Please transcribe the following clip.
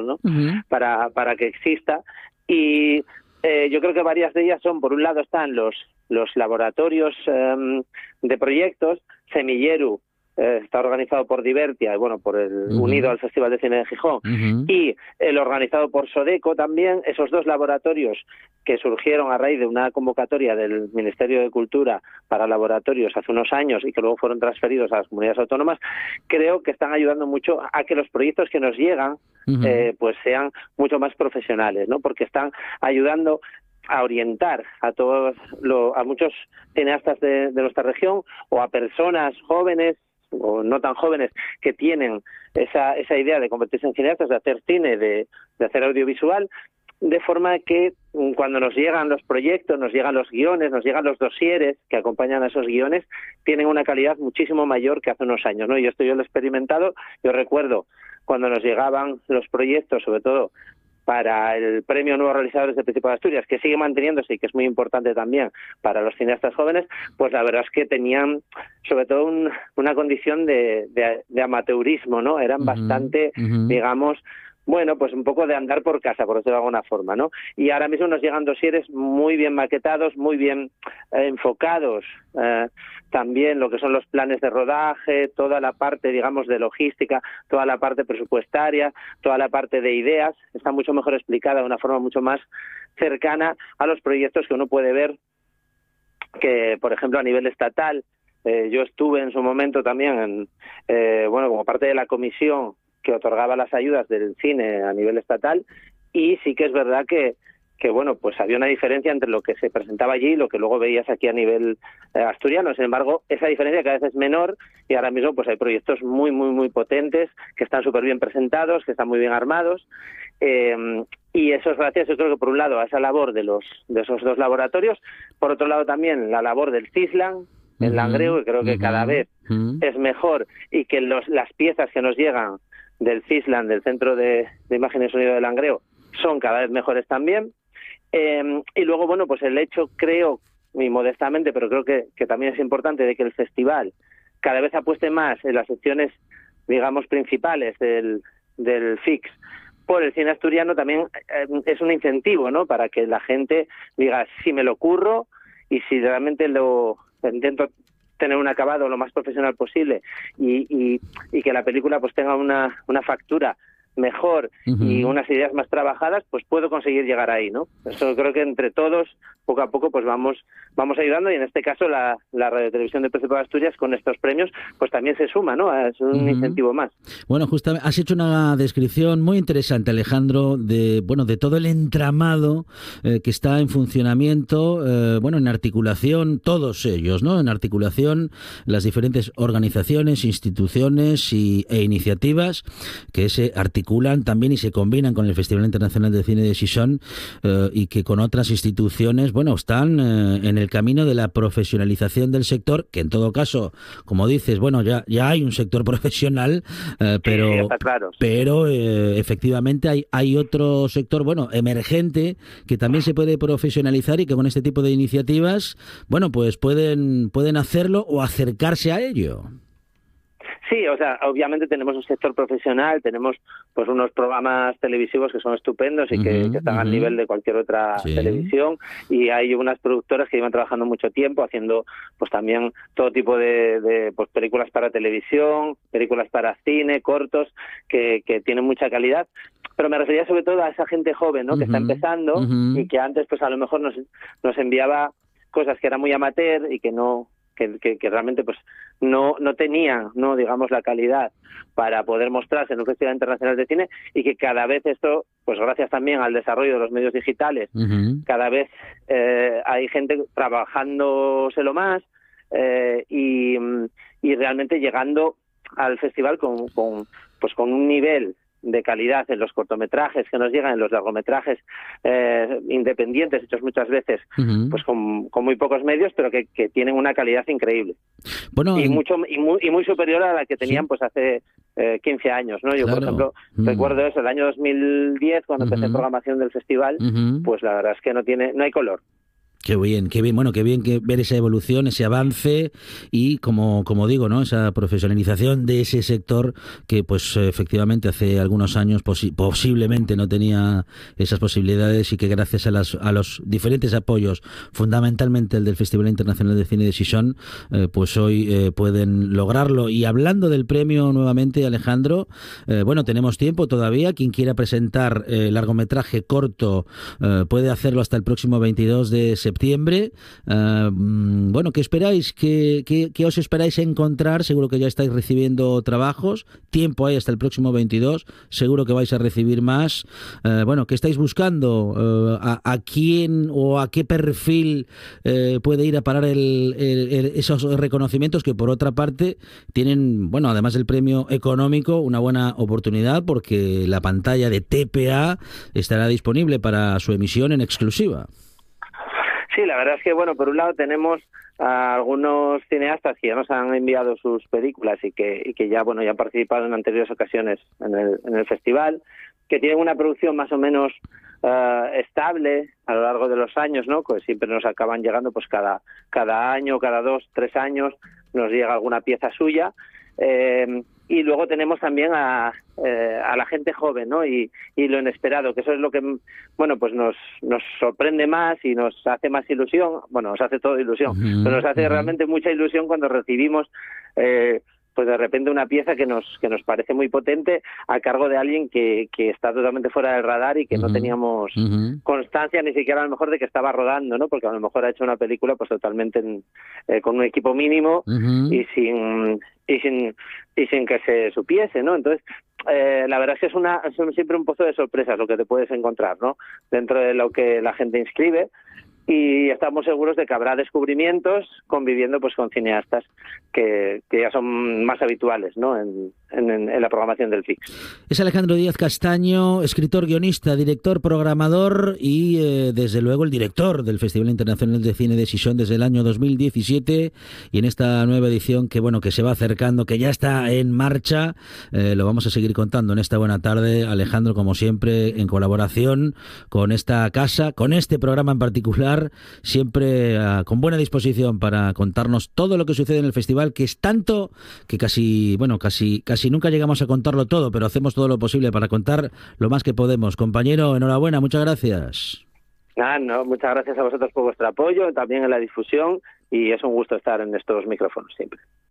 ¿no? Uh-huh. Para que exista. Y yo creo que varias de ellas son, por un lado están los laboratorios de proyectos. Semilleru está organizado por Divertia, y bueno, por el uh-huh. unido al Festival de Cine de Gijón, uh-huh. y el organizado por Sodeco también. Esos dos laboratorios que surgieron a raíz de una convocatoria del Ministerio de Cultura para laboratorios hace unos años y que luego fueron transferidos a las comunidades autónomas, creo que están ayudando mucho a que los proyectos que nos llegan uh-huh. pues sean mucho más profesionales, ¿no? Porque están ayudando a orientar a muchos cineastas de nuestra región, o a personas jóvenes o no tan jóvenes que tienen esa idea de convertirse en cineastas, de hacer cine, de hacer audiovisual, de forma que cuando nos llegan los proyectos, nos llegan los guiones, nos llegan los dosieres que acompañan a esos guiones, tienen una calidad muchísimo mayor que hace unos años, ¿no? Y esto yo lo he experimentado. Yo recuerdo cuando nos llegaban los proyectos, sobre todo para el Premio Nuevos Realizadores del Principado de Asturias, que sigue manteniéndose y que es muy importante también para los cineastas jóvenes, pues la verdad es que tenían sobre todo una condición de amateurismo, ¿no? Eran bastante, digamos, bueno, pues un poco de andar por casa, por decirlo de alguna forma, ¿no? Y ahora mismo nos llegan dosieres muy bien maquetados, muy bien enfocados, también lo que son los planes de rodaje, toda la parte, digamos, de logística, toda la parte presupuestaria, toda la parte de ideas, está mucho mejor explicada de una forma mucho más cercana a los proyectos que uno puede ver, que, por ejemplo, a nivel estatal, yo estuve en su momento también, bueno, como parte de la comisión que otorgaba las ayudas del cine a nivel estatal, y sí que es verdad que bueno, pues había una diferencia entre lo que se presentaba allí y lo que luego veías aquí a nivel asturiano. Sin embargo, esa diferencia cada vez es menor, y ahora mismo pues hay proyectos muy, muy, muy potentes, que están súper bien presentados, que están muy bien armados, y eso es gracias, yo creo que por un lado a esa labor de esos dos laboratorios, por otro lado también la labor del CISLAN, el Langreo, que creo que cada vez es mejor, y que las piezas que nos llegan del CISLAN, del Centro de Imagen y Sonido de Langreo, son cada vez mejores también. Y luego, bueno, pues el hecho, creo, muy modestamente, pero creo que también es importante, de que el festival cada vez apueste más en las secciones, digamos, principales del FIX por el cine asturiano, también es un incentivo, ¿no? Para que la gente diga, si me lo curro y si realmente lo intento tener un acabado lo más profesional posible y que la película pues tenga una factura mejor y unas ideas más trabajadas, pues puedo conseguir llegar ahí, ¿no? Eso creo que entre todos, poco a poco, pues vamos ayudando, y en este caso la Radiotelevisión del Principado de Asturias con estos premios pues también se suma, ¿no? Es un incentivo más. Bueno, justamente has hecho una descripción muy interesante, Alejandro, de todo el entramado que está en funcionamiento, en articulación, todos ellos, ¿no? En articulación las diferentes organizaciones, instituciones e iniciativas que se articulan también y se combinan con el Festival Internacional de Cine de Xixón, y que con otras instituciones, están en el camino de la profesionalización del sector, que en todo caso, como dices, ya hay un sector profesional, pero, sí, está claro, sí. Pero efectivamente hay otro sector, emergente, que también se puede profesionalizar y que con este tipo de iniciativas, pues pueden hacerlo o acercarse a ello. Sí, o sea, obviamente tenemos un sector profesional, tenemos pues unos programas televisivos que son estupendos y que están al nivel de cualquier otra televisión, y hay unas productoras que llevan trabajando mucho tiempo haciendo pues también todo tipo de pues películas para televisión, películas para cine, cortos, que tienen mucha calidad. Pero me refería sobre todo a esa gente joven, ¿no? Que está empezando y que antes pues a lo mejor nos enviaba cosas que eran muy amateur y que no... Que realmente pues no tenían, no digamos, la calidad para poder mostrarse en un festival internacional de cine, y que cada vez esto, pues gracias también al desarrollo de los medios digitales, cada vez hay gente trabajándoselo más y realmente llegando al festival con un nivel de calidad en los cortometrajes que nos llegan, en los largometrajes independientes, hechos muchas veces pues con muy pocos medios, pero que tienen una calidad increíble. Y muy superior a la que tenían pues hace 15 años, ¿no? Yo, por ejemplo, recuerdo eso, el año 2010, cuando empecé programación del festival, pues la verdad es que no hay color. Qué bien, bueno, qué bien que ver esa evolución, ese avance y como digo, ¿no? Esa profesionalización de ese sector que pues efectivamente hace algunos años posiblemente no tenía esas posibilidades y que gracias a los diferentes apoyos, fundamentalmente el del Festival Internacional de Cine de Gijón, pues hoy pueden lograrlo. Y hablando del premio nuevamente, Alejandro, bueno, tenemos tiempo todavía. Quien quiera presentar largometraje corto puede hacerlo hasta el próximo 22 de septiembre. Bueno, ¿qué esperáis? ¿Qué os esperáis encontrar? Seguro que ya estáis recibiendo trabajos. Tiempo hay hasta el próximo 22. Seguro que vais a recibir más. Bueno, ¿qué estáis buscando? ¿A quién o a qué perfil puede ir a parar esos reconocimientos que, por otra parte, tienen, bueno, además del premio económico, una buena oportunidad porque la pantalla de TPA estará disponible para su emisión en exclusiva? Sí, la verdad es que, bueno, por un lado tenemos a algunos cineastas que ya nos han enviado sus películas y que ya, bueno, ya han participado en anteriores ocasiones en el festival, que tienen una producción más o menos estable a lo largo de los años, ¿no? Pues siempre nos acaban llegando, pues cada año, cada 2, 3 años nos llega alguna pieza suya. Y luego tenemos también a la gente joven, ¿no? Y lo inesperado, que eso es lo que, bueno, pues nos sorprende más y nos hace más ilusión. Bueno, nos hace todo ilusión, pero nos hace realmente mucha ilusión cuando recibimos pues de repente una pieza que nos parece muy potente a cargo de alguien que está totalmente fuera del radar y que no teníamos constancia ni siquiera a lo mejor de que estaba rodando, ¿no? Porque a lo mejor ha hecho una película pues totalmente con un equipo mínimo y sin que se supiese, ¿no? Entonces, la verdad es que es siempre un pozo de sorpresas lo que te puedes encontrar, ¿no? Dentro de lo que la gente inscribe. Y estamos seguros de que habrá descubrimientos conviviendo pues con cineastas que ya son más habituales, ¿no? en la programación del FIX. Es Alejandro Díaz Castaño, escritor, guionista, director, programador y desde luego el director del Festival Internacional de Cine de Gijón desde el año 2017 y en esta nueva edición que bueno que se va acercando, que ya está en marcha, lo vamos a seguir contando en esta buena tarde. Alejandro, como siempre, en colaboración con esta casa, con este programa en particular, siempre con buena disposición para contarnos todo lo que sucede en el festival, que es tanto que casi nunca llegamos a contarlo todo, pero hacemos todo lo posible para contar lo más que podemos. Compañero, enhorabuena, muchas gracias. Muchas gracias a vosotros por vuestro apoyo, también en la difusión, y es un gusto estar en estos micrófonos siempre.